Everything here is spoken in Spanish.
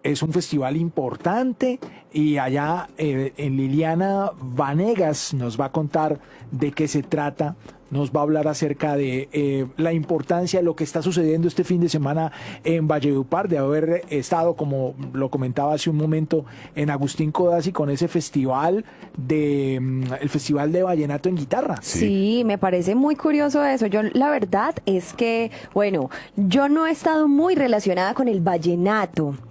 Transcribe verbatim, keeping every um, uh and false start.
es un festival importante y allá eh, en Liliana Vanegas nos va a contar de qué se trata. Nos va a hablar acerca de eh, la importancia de lo que está sucediendo este fin de semana en Valledupar, de haber estado, como lo comentaba hace un momento, en Agustín Codazzi con ese festival de mm, el Festival de Vallenato en Guitarra. Sí. Sí, me parece muy curioso eso. Yo, la verdad es que, bueno, yo no he estado muy relacionada con el vallenato.